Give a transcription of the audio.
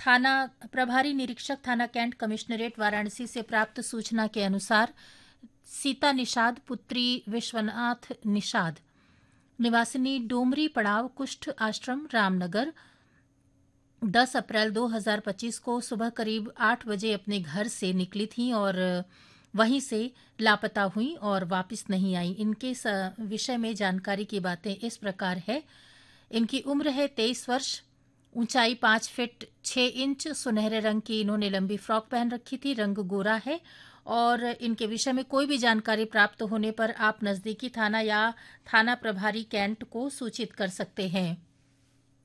थाना प्रभारी निरीक्षक थाना कैंट कमिश्नरेट वाराणसी से प्राप्त सूचना के अनुसार सीता निषाद पुत्री विश्वनाथ निषाद निवासिनी डोमरी पड़ाव कुष्ठ आश्रम रामनगर 10 अप्रैल 2025 को सुबह करीब 8 बजे अपने घर से निकली थीं और वहीं से लापता हुई और वापस नहीं आई। इनके विषय में जानकारी की बातें इस प्रकार है। इनकी उम्र है 23 वर्ष, ऊंचाई 5 फीट 6 इंच, सुनहरे रंग की इन्होंने लंबी फ्रॉक पहन रखी थी, रंग गोरा है और इनके विषय में कोई भी जानकारी प्राप्त होने पर आप नज़दीकी थाना या थाना प्रभारी कैंट को सूचित कर सकते हैं।